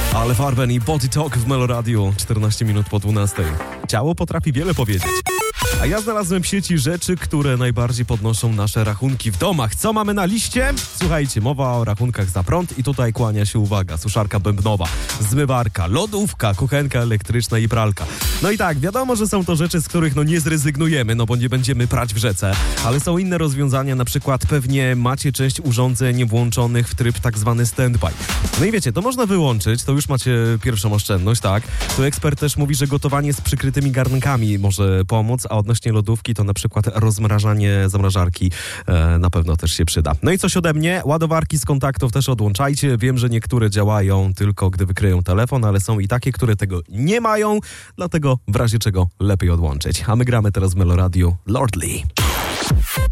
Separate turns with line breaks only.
Ale Farben i Body Talk w Meloradiu, 14 minut po 12. Ciało potrafi wiele powiedzieć. A ja znalazłem w sieci rzeczy, które najbardziej podnoszą nasze rachunki w domach. Co mamy na liście? Słuchajcie, mowa o rachunkach za prąd i tutaj kłania się uwaga. Suszarka bębnowa, zmywarka, lodówka, kuchenka elektryczna i pralka. No i tak, wiadomo, że są to rzeczy, z których nie zrezygnujemy, bo nie będziemy prać w rzece. Ale są inne rozwiązania, na przykład pewnie macie część urządzeń włączonych w tryb tak zwany standby. No i wiecie, to można wyłączyć, to już macie pierwszą oszczędność, tak? Tu ekspert też mówi, że gotowanie z przykrytymi garnkami może pomóc, a odnośnie lodówki to na przykład rozmrażanie zamrażarki na pewno też się przyda. No i coś ode mnie, ładowarki z kontaktów też odłączajcie. Wiem, że niektóre działają tylko gdy wykryją telefon, ale są i takie, które tego nie mają, dlatego w razie czego lepiej odłączyć. A my gramy teraz w Meloradiu Lord Lee.